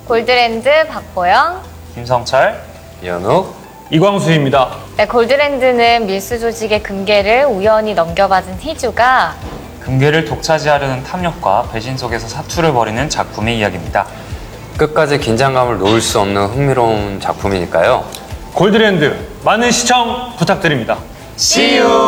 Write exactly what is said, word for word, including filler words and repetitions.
골드랜드 박보영. 김성철, 연욱, 이광수입니다. 네, 골드랜드는 밀수 조직의 금괴를 우연히 넘겨받은 희주가 금괴를 독차지하려는 탐욕과 배신 속에서 사투를 벌이는 작품의 이야기입니다. 끝까지 긴장감을 놓을 수 없는 흥미로운 작품이니까요. 골드랜드 많은 시청 부탁드립니다. See you!